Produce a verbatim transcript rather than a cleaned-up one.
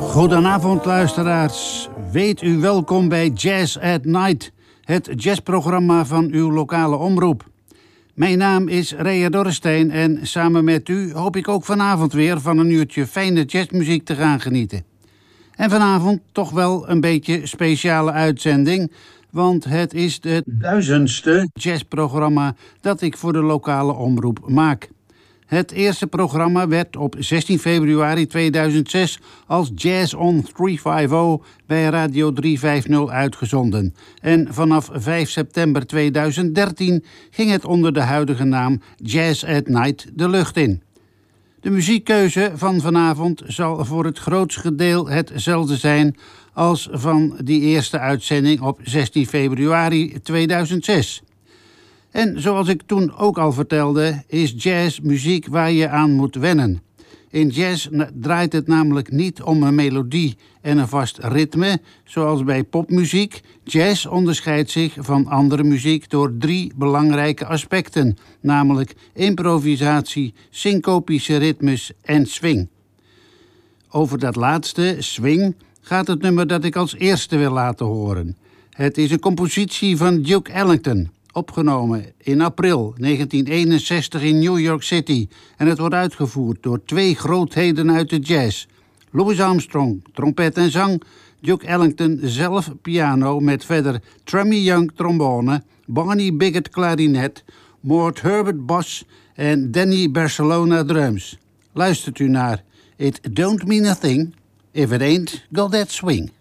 Goedenavond luisteraars. Weet u welkom bij Jazz at Night, het jazzprogramma van uw lokale omroep. Mijn naam is Rea Dorrestein en samen met u hoop ik ook vanavond weer van een uurtje fijne jazzmuziek te gaan genieten. En vanavond toch wel een beetje speciale uitzending, want het is het duizendste jazzprogramma dat ik voor de lokale omroep maak. Het eerste programma werd op zestien februari tweeduizend zes als Jazz on driehonderdvijftig bij Radio driehonderdvijftig uitgezonden. En vanaf vijf september tweeduizend dertien ging het onder de huidige naam Jazz at Night de lucht in. De muziekkeuze van vanavond zal voor het grootste deel hetzelfde zijn als van die eerste uitzending op zestien februari tweeduizend zes. En zoals ik toen ook al vertelde, is jazz muziek waar je aan moet wennen. In jazz draait het namelijk niet om een melodie en een vast ritme, zoals bij popmuziek. Jazz onderscheidt zich van andere muziek door drie belangrijke aspecten, namelijk improvisatie, syncopische ritmes en swing. Over dat laatste, swing, gaat het nummer dat ik als eerste wil laten horen. Het is een compositie van Duke Ellington, opgenomen in april negentien eenenzestig in New York City, en het wordt uitgevoerd door twee grootheden uit de jazz. Louis Armstrong, trompet en zang, Duke Ellington zelf piano met verder Trummy Young trombone, Barney Bigot klarinet, Mort Herbert bas en Danny Barcelona drums. Luistert u naar It Don't Mean a Thing If It Ain't Got That Swing.